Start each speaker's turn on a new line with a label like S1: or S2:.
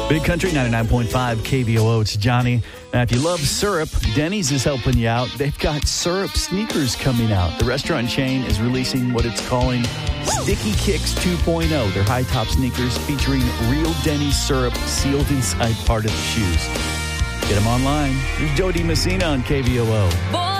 S1: Big Country 99.5 KVOO. It's Johnny. Now, if you love syrup, Denny's is helping you out. They've got syrup sneakers coming out. The restaurant chain is releasing what it's calling Sticky Kicks 2.0. They're high-top sneakers featuring real Denny's syrup sealed inside part of the shoes. Get them online. Here's Jody Messina on KVOO.